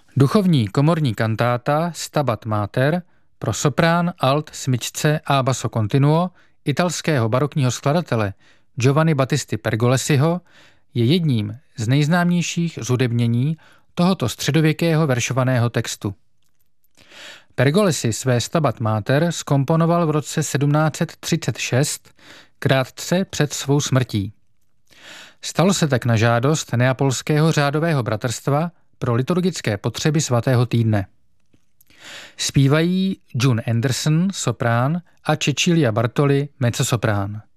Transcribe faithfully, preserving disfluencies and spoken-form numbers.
Duchovní komorní kantáta Stabat Mater pro soprán, alt, smyčce a basso continuo italského barokního skladatele Giovanni Battisti Pergolesiho je jedním z nejznámějších zhudebnění tohoto středověkého veršovaného textu. Pergolesi své Stabat Mater zkomponoval v roce sedmnáct set třicet šest, krátce před svou smrtí. Stalo se tak na žádost Neapolského řádového bratrstva pro liturgické potřeby svatého týdne. Zpívají June Anderson, soprán, a Cecilia Bartoli, mezzosoprán.